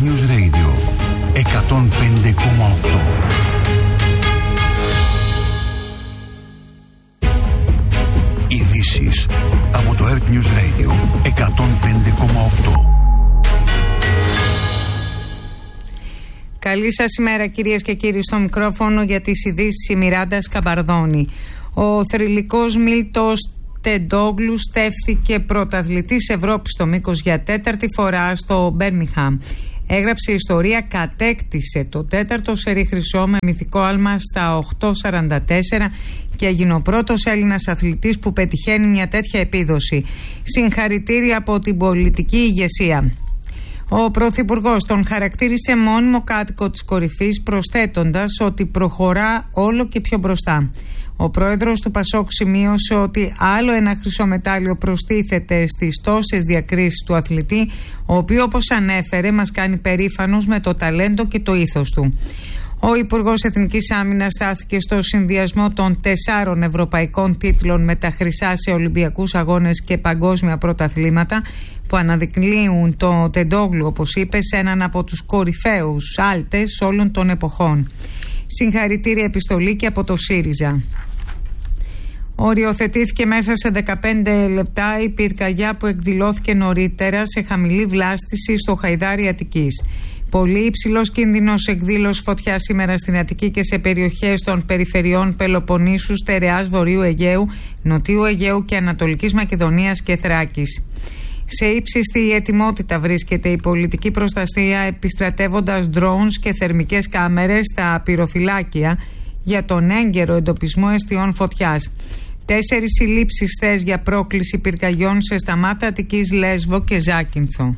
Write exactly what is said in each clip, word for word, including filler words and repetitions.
News Radio εκατόν πέντε κόμμα οκτώ. Ειδήσεις από το Earth News Radio εκατόν πέντε κόμμα οκτώ. Καλή σας ημέρα κυρίες και κύριοι, στο μικρόφωνο για τις ειδήσεις η Μιράντα Σκαμπαρδόνη. Ο θρυλικός Μίλτος Τεντόγλου στέφθηκε πρωταθλητής Ευρώπης στο μήκος για τέταρτη φορά στο Μπέρμιγχαμ. Έγραψε ιστορία, κατέκτησε το τέταρτο σερί χρυσό με μυθικό άλμα στα οκτώ σαράντα τέσσερα και έγινε ο πρώτος Έλληνας αθλητής που πετυχαίνει μια τέτοια επίδοση. Συγχαρητήρια από την πολιτική ηγεσία. Ο Πρωθυπουργός τον χαρακτήρισε μόνιμο κάτοικο της κορυφής, προσθέτοντας ότι προχωρά όλο και πιο μπροστά. Ο πρόεδρος του Πασόκ σημείωσε ότι άλλο ένα χρυσό μετάλλιο προστίθεται στις τόσες διακρίσεις του αθλητή, ο οποίος, όπως ανέφερε, μας κάνει περήφανος με το ταλέντο και το ήθος του. Ο Υπουργός Εθνικής Άμυνας στάθηκε στο συνδυασμό των τεσσάρων ευρωπαϊκών τίτλων με τα χρυσά σε Ολυμπιακούς Αγώνες και παγκόσμια πρωταθλήματα, που αναδεικνύουν το Τεντόγλου, όπως είπε, σε έναν από τους κορυφαίους άλτες όλων των εποχών. Συγχαρητήρια επιστολή και από το ΣΥΡΙΖΑ. Οριοθετήθηκε μέσα σε δεκαπέντε λεπτά η πυρκαγιά που εκδηλώθηκε νωρίτερα σε χαμηλή βλάστηση στο Χαϊδάρι Αττικής. Πολύ υψηλός κίνδυνος εκδήλωσης φωτιάς σήμερα στην Αττική και σε περιοχές των περιφερειών Πελοποννήσου, Στερεάς, Βορείου Αιγαίου, Νοτιού Αιγαίου και Ανατολικής Μακεδονίας και Θράκης. Σε ύψιστη ετοιμότητα βρίσκεται η πολιτική προστασία, επιστρατεύοντας drones και θερμικές κάμερες στα πυροφυλάκια για τον έγκαιρο εντοπισμό αιστιών φωτιάς. Τέσσερις συλλήψεις χθες για πρόκληση πυρκαγιών σε Σταμάτα, Αττικής, Λέσβο και Ζάκυνθο.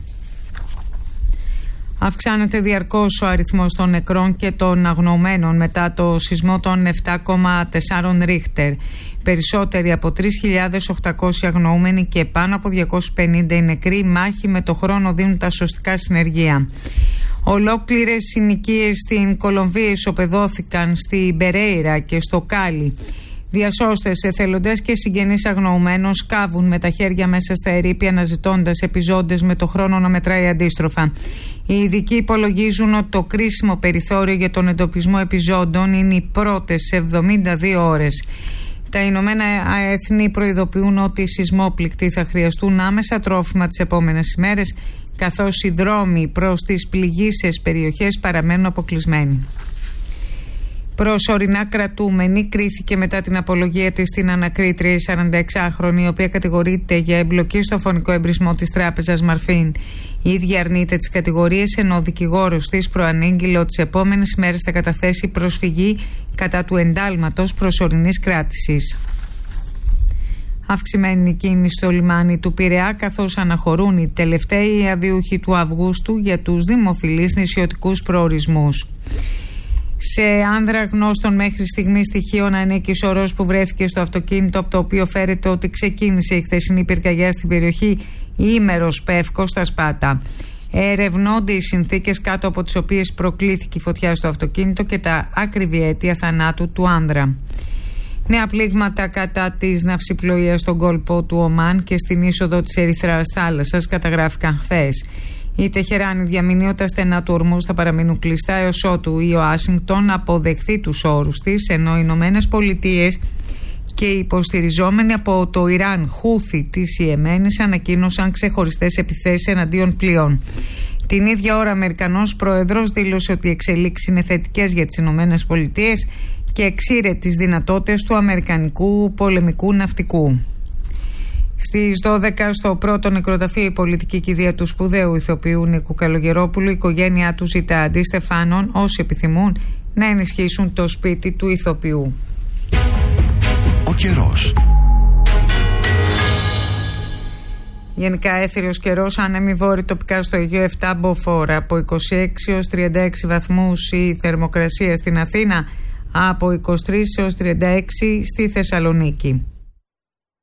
Αυξάνεται διαρκώς ο αριθμός των νεκρών και των αγνοωμένων μετά το σεισμό των επτά κόμμα τέσσερα Ρίχτερ. Περισσότεροι από τρεις χιλιάδες οκτακόσιοι αγνοούμενοι και πάνω από διακόσιοι πενήντα οι νεκροί μάχη με το χρόνο δίνουν τα σωστικά συνεργεία. Ολόκληρες συνοικίες στην Κολομβία ισοπεδώθηκαν στην Περέιρα και στο Κάλι. Διασώστες, εθελοντές και συγγενείς αγνοωμένων σκάβουν με τα χέρια μέσα στα ερείπια αναζητώντας επιζώντες με το χρόνο να μετράει αντίστροφα. Οι ειδικοί υπολογίζουν ότι το κρίσιμο περιθώριο για τον εντοπισμό επιζώντων είναι οι πρώτες εβδομήντα δύο ώρες. Τα Ηνωμένα Έθνη προειδοποιούν ότι οι σεισμόπληκτοι θα χρειαστούν άμεσα τρόφιμα τις επόμενες ημέρες, καθώς οι δρόμοι προς τις πληγείσες περιοχές παραμένουν αποκλεισμένοι. Προσωρινά κρατούμενη κρίθηκε μετά την απολογία της στην ανακρίτρια η σαρανταεξάχρονη, η οποία κατηγορείται για εμπλοκή στο φωνικό εμπρισμό της τράπεζας Μαρφίν. Η ίδια αρνείται τις κατηγορίες, ενώ ο δικηγόρος της προανήγγειλε ότι τις επόμενες μέρες θα καταθέσει προσφυγή κατά του εντάλματος προσωρινής κράτησης. Αυξημένη κίνηση στο λιμάνι του Πειραιά, καθώς αναχωρούν οι τελευταίοι αδιούχοι του Αυγούστου για τους δημοφιλείς νησιωτικούς προορισμούς. Σε άνδρα γνώστων μέχρι στιγμή στοιχείων ανήκει σωρός που βρέθηκε στο αυτοκίνητο από το οποίο φέρεται ότι ξεκίνησε η χθεσινή πυρκαγιά στην περιοχή Ήμερος Πεύκος στα Σπάτα. Ερευνώνται οι συνθήκες κάτω από τις οποίες προκλήθηκε η φωτιά στο αυτοκίνητο και τα άκριβη αίτια θανάτου του άνδρα. Νέα πλήγματα κατά της ναυσιπλοείας στον κόλπο του Ομάν και στην είσοδο της Ερυθράς θάλασσας καταγράφηκαν χθες. Η Τεχεράνη διαμηνεί ότι τα στενά του ορμούς θα παραμείνουν κλειστά έως ότου η Ουάσιγκτον αποδεχθεί τους όρους της, ενώ οι Ηνωμένες Πολιτείες και οι υποστηριζόμενοι από το Ιράν Χούθι της Ιεμένης ανακοίνωσαν ξεχωριστές επιθέσεις εναντίον πλοίων. Την ίδια ώρα, ο Αμερικανός Πρόεδρος δήλωσε ότι οι εξελίξεις είναι θετικές για τις Ηνωμένες Πολιτείες και εξήρε τις δυνατότητες του αμερικανικού πολεμικού ναυτικού. Στις δώδεκα στο πρώτο νεκροταφείο η πολιτική κηδεία του σπουδαίου ηθοποιού Νίκου Καλογερόπουλου, η οικογένειά του ζητά αντί στεφάνων όσοι επιθυμούν να ενισχύσουν το σπίτι του ηθοποιού. Ο καιρός. Γενικά έθριος καιρός, άνεμη βόρη τοπικά στο Αιγαίο επτά μποφόρ, από είκοσι έξι έως τριάντα έξι βαθμούς η θερμοκρασία στην Αθήνα, από είκοσι τρεις έως τριάντα έξι στη Θεσσαλονίκη.